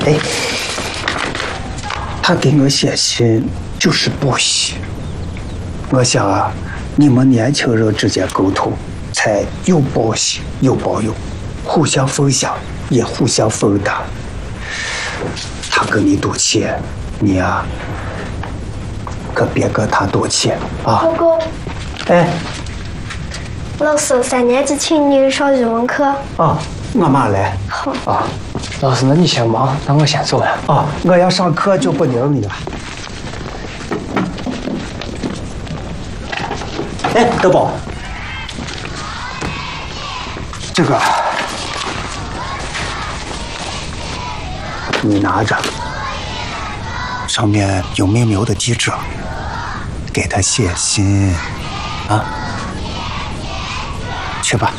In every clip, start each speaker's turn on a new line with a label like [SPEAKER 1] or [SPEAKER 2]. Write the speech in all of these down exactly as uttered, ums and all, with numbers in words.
[SPEAKER 1] 哎，他给我写信就是不喜。我想啊，你们年轻人之间沟通，才有报喜有报忧，互相分享也互相分担。他跟你赌气，你啊，可别跟他赌气啊！
[SPEAKER 2] 哥哥，
[SPEAKER 1] 哎，
[SPEAKER 2] 老师三年级请你上语文课。
[SPEAKER 1] 啊，我马来。
[SPEAKER 2] 好。
[SPEAKER 1] 啊，
[SPEAKER 3] 老师，那你先忙，那我先走了。
[SPEAKER 1] 啊，我要上课就不领你了。哎，德宝，这个你拿着，上面有明苗的地址，给他写信啊。去吧。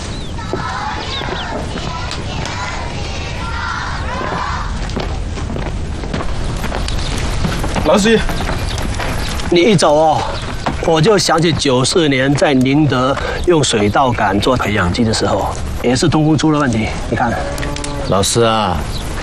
[SPEAKER 4] 老师，
[SPEAKER 5] 你一走哦，我就想起九四年在宁德用水稻杆做培养基的时候，也是通风出了问题。你看，
[SPEAKER 6] 老师啊，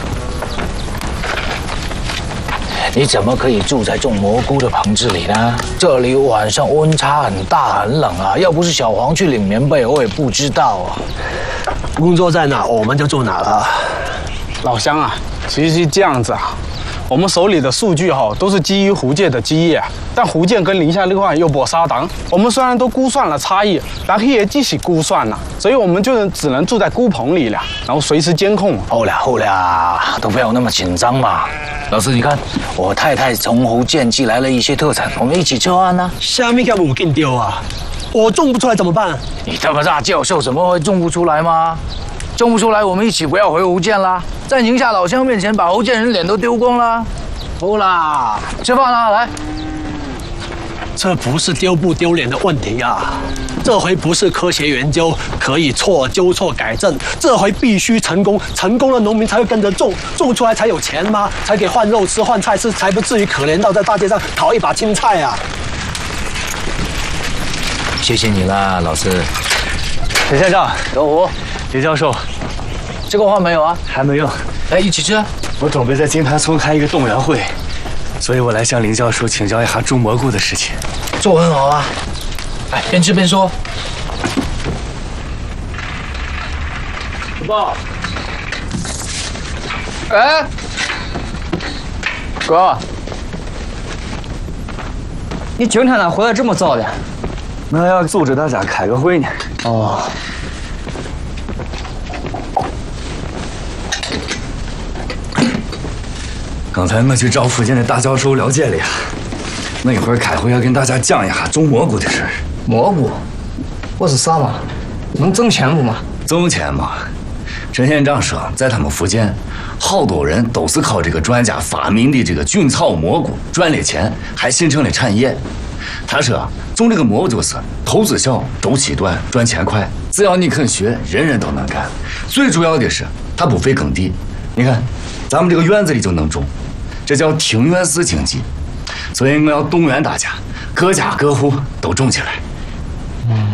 [SPEAKER 6] 你怎么可以住在种蘑菇的棚子里呢？这里晚上温差很大，很冷啊！要不是小黄去领棉被，我也不知道啊。
[SPEAKER 5] 工作在哪，我们就住哪了。
[SPEAKER 4] 老乡啊，其实是这样子啊。我们手里的数据哈，都是基于福建的基业，但福建跟宁夏那块又不相同。我们虽然都估算了差异，但是也继续估算了，所以我们就只能住在菇棚里了，然后随时监控。
[SPEAKER 6] 好了好了，都不要那么紧张嘛。老师，你看，我太太从福建寄来了一些特产，我们一起吃饭呢。
[SPEAKER 5] 下面要不给丢啊？我种不出来怎么办？
[SPEAKER 6] 你这么大教授，怎么会种不出来吗？种不出来，我们一起不要回福建啦，在宁夏老乡面前把福建人脸都丢光啦。好啦，吃饭啦，来。
[SPEAKER 5] 这不是丢不丢脸的问题啊，这回不是科学研究可以错纠错改正，这回必须成功，成功了农民才会跟着种，种出来才有钱吗？才可以换肉吃换菜吃，才不至于可怜到在大街上讨一把青菜啊！
[SPEAKER 6] 谢谢你啦，老师。
[SPEAKER 3] 李县长，
[SPEAKER 6] 小虎，
[SPEAKER 3] 李教授，
[SPEAKER 6] 这个话没有啊？
[SPEAKER 3] 还没有。
[SPEAKER 6] 来，一起吃。
[SPEAKER 3] 我准备在金盘村开一个动员会，所以我来向林教授请教一下种蘑菇的事情。
[SPEAKER 6] 做很好啊！哎，边吃边说。
[SPEAKER 3] 爸。哎，哥，你今天咋回来这么早的？我要组织大家开个会呢。哦。刚才我去找福建的大教授了解了呀，我一会儿开会要跟大家讲一下种蘑菇的事儿。
[SPEAKER 7] 蘑菇，我是啥嘛？能挣钱不嘛？
[SPEAKER 3] 挣钱嘛？陈县长说，在他们福建，好多人都是靠这个专家发明的这个菌草蘑菇赚了钱，还形成了产业。他说，种这个蘑菇就是投资小、周期短、赚钱快，只要你肯学，人人都能干。最主要的是，它不费耕地。你看，咱们这个院子里就能种。这叫庭院式经济，所以我要动员大家，各家各户都种起来。
[SPEAKER 7] 嗯。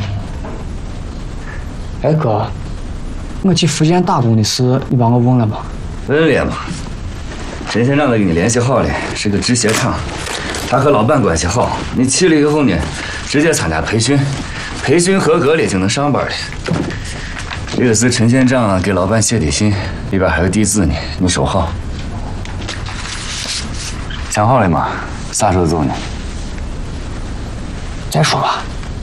[SPEAKER 7] 哎哥，我去福建打工的事，你帮我问了吗？
[SPEAKER 3] 问了嘛，陈县长都给你联系好了，是个制鞋厂，他和老板关系好，你去了以后呢，直接参加培训，培训合格了就能上班了。这个是陈县长给老板写的信，里边还有地址呢，你收好。想好了吗？啥时候走呢？
[SPEAKER 7] 再说吧。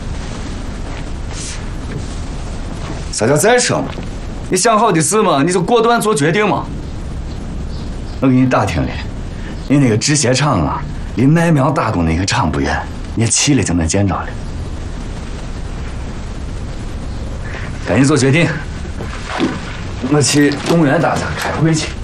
[SPEAKER 3] 啥叫再说嘛？你想好的事嘛，你就果断做决定嘛。我给你打听了，你那个制鞋厂啊，离麦苗打工那个厂不远，你去了就能见着了。赶紧做决定，我去动员大家开会去。